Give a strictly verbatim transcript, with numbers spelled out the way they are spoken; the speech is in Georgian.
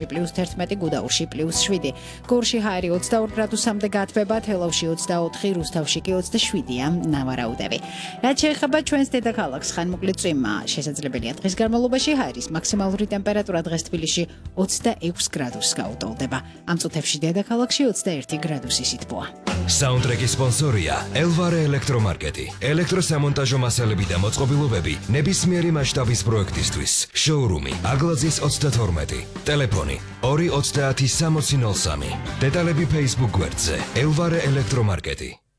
პლუს თერთმეტი, გუდაურში პლუს შვიდი. გორში ჰაერი ოცდაორ გრადუსამდე გათბება, თელავში ოცდაოთხი, რუსთავში კი ოცდაშვიდია ნავარაუდები. რაც შეეხება ჩვენს დედაქალაქს, ხანმოკლე წვიმა შესაძლებელია დღის განმავლობაში ჰაერის მაქსიმალური ტემპერატურა დღეს თბილისში ოცდაექვს გრადუსს გაუტოლდება. ამ წუთებში დედაქალაქში ოცდაერთი გრადუსი სითბოა. საუნდტრეკის სპონსორია ელვარე ელექტრომარკეტი. ელექტროსამონტაჟო მასალები და მოწყობილობები ნებისმიერი მასშტაბის პროექტისთვის. შოურუმი აგლაძის ოცდათორმეტი. ტელეფონი ორი ოცდაათი სამოცი ნოლ სამი. დეტალები Facebook გვერდზე ელვარე ელექტრომარკეტი.